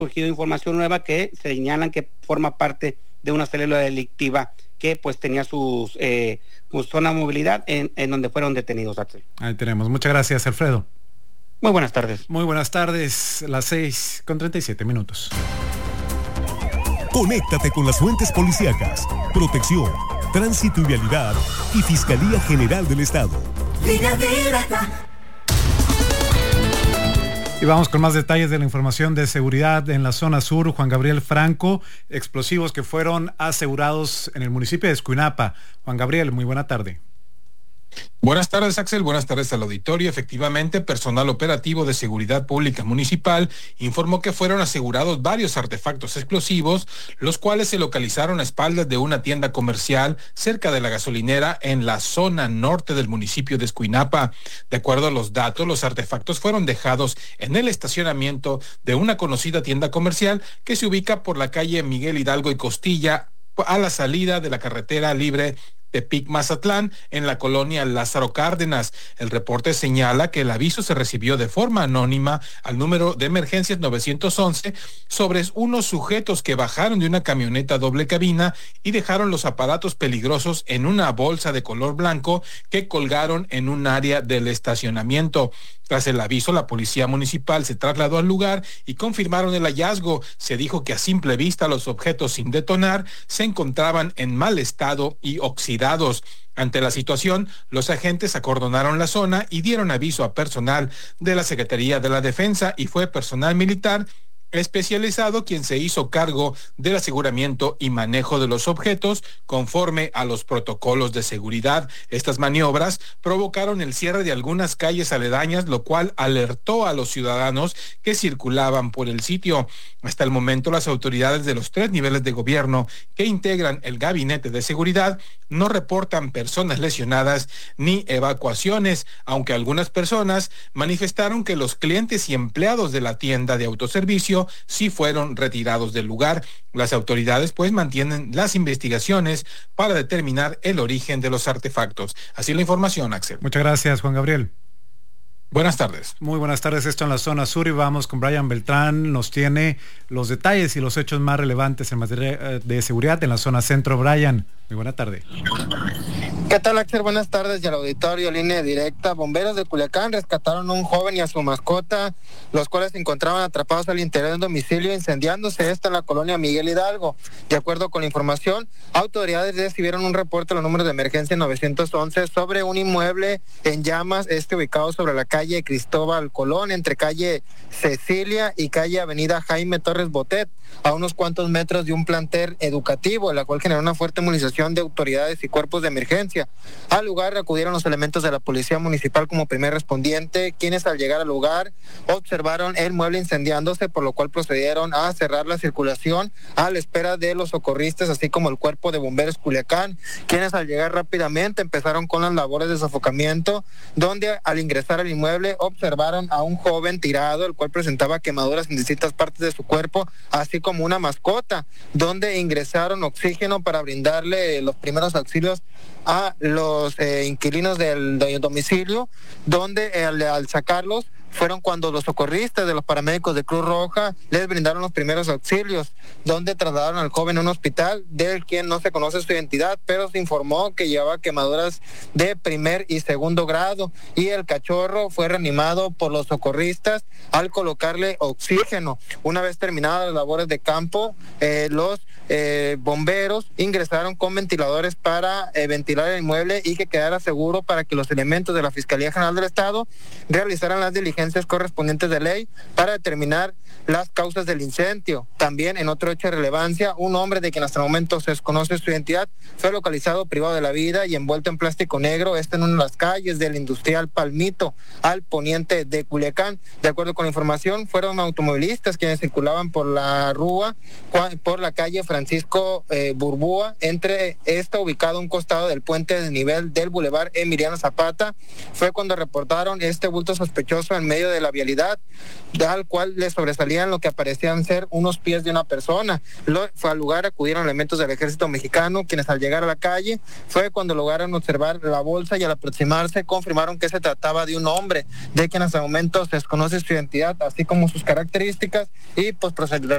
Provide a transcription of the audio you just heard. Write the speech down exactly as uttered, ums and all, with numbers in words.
surgido información nueva que señalan que forma parte de una célula delictiva que pues tenía sus, eh, su zona de movilidad en, en donde fueron detenidos, Axel. Ahí tenemos. Muchas gracias, Alfredo. Muy buenas tardes. Muy buenas tardes, las seis con treinta y siete minutos. Conéctate con las fuentes policíacas, protección, tránsito y vialidad y Fiscalía General del Estado. Y vamos con más detalles de la información de seguridad en la zona sur. Juan Gabriel Franco, explosivos que fueron asegurados en el municipio de Escuinapa. Juan Gabriel, muy buena tarde. Buenas tardes, Axel. Buenas tardes al auditorio. Efectivamente, personal operativo de Seguridad Pública Municipal informó que fueron asegurados varios artefactos explosivos, los cuales se localizaron a espaldas de una tienda comercial cerca de la gasolinera en la zona norte del municipio de Escuinapa. De acuerdo a los datos, los artefactos fueron dejados en el estacionamiento de una conocida tienda comercial que se ubica por la calle Miguel Hidalgo y Costilla, a la salida de la carretera libre Tepic Mazatlán, en la colonia Lázaro Cárdenas. El reporte señala que el aviso se recibió de forma anónima al número de emergencias nueve once sobre unos sujetos que bajaron de una camioneta doble cabina y dejaron los aparatos peligrosos en una bolsa de color blanco que colgaron en un área del estacionamiento. Tras el aviso, la policía municipal se trasladó al lugar y confirmaron el hallazgo. Se dijo que a simple vista los objetos sin detonar se encontraban en mal estado y oxidados. Ante la situación, los agentes acordonaron la zona y dieron aviso a personal de la Secretaría de la Defensa, y fue personal militar especializado quien se hizo cargo del aseguramiento y manejo de los objetos conforme a los protocolos de seguridad. Estas maniobras provocaron el cierre de algunas calles aledañas, lo cual alertó a los ciudadanos que circulaban por el sitio. Hasta el momento, las autoridades de los tres niveles de gobierno que integran el gabinete de seguridad no reportan personas lesionadas ni evacuaciones, aunque algunas personas manifestaron que los clientes y empleados de la tienda de autoservicio sí fueron retirados del lugar. Las autoridades pues mantienen las investigaciones para determinar el origen de los artefactos. Así la información, Axel. Muchas gracias, Juan Gabriel. Buenas tardes. Muy buenas tardes, esto en la zona sur, y vamos con Brian Beltrán. Nos tiene los detalles y los hechos más relevantes en materia de seguridad en la zona centro. Brian, muy buena tarde. ¿Qué tal, Axel? Buenas tardes y al auditorio. Línea directa. Bomberos de Culiacán rescataron a un joven y a su mascota, los cuales se encontraban atrapados al interior del domicilio, incendiándose esta en la colonia Miguel Hidalgo. De acuerdo con la información, autoridades recibieron un reporte a los números de emergencia nueve once sobre un inmueble en llamas, este ubicado sobre la calle Cristóbal Colón, entre calle Cecilia y calle Avenida Jaime Torres Botet, a unos cuantos metros de un plantel educativo, la cual generó una fuerte movilización de autoridades y cuerpos de emergencia. Al lugar acudieron los elementos de la policía municipal como primer respondiente, quienes al llegar al lugar observaron el mueble incendiándose, por lo cual procedieron a cerrar la circulación a la espera de los socorristas, así como el cuerpo de bomberos Culiacán, quienes al llegar rápidamente empezaron con las labores de sofocamiento, donde al ingresar al inmueble observaron a un joven tirado, el cual presentaba quemaduras en distintas partes de su cuerpo, así como una mascota, donde ingresaron oxígeno para brindarle los primeros auxilios a los eh, inquilinos del, del domicilio, donde eh, al, al sacarlos fueron cuando los socorristas de los paramédicos de Cruz Roja les brindaron los primeros auxilios, donde trasladaron al joven a un hospital del quien no se conoce su identidad, pero se informó que llevaba quemaduras de primer y segundo grado, y el cachorro fue reanimado por los socorristas al colocarle oxígeno. Una vez terminadas las labores de campo, eh, los eh, bomberos ingresaron con ventiladores para eh, ventilar el inmueble y que quedara seguro para que los elementos de la Fiscalía General del Estado realizaran las diligencias correspondientes de ley para determinar las causas del incendio. También, en otro hecho de relevancia, un hombre de quien hasta el momento se desconoce su identidad fue localizado privado de la vida y envuelto en plástico negro, este en una de las calles del industrial Palmito, al poniente de Culiacán. De acuerdo con la información, fueron automovilistas quienes circulaban por la rúa, por la calle Francisco eh, Burbúa, entre esta ubicado a un costado del puente de nivel del bulevar Emiliano Zapata. Fue cuando reportaron este bulto sospechoso en medio de la vialidad, al cual le sobresalían lo que aparecían ser unos pies de una persona. Lo, fue al lugar acudieron elementos del ejército mexicano, quienes al llegar a la calle fue cuando lograron observar la bolsa y al aproximarse confirmaron que se trataba de un hombre, de quien hasta el momento se desconoce su identidad, así como sus características, y pues procederán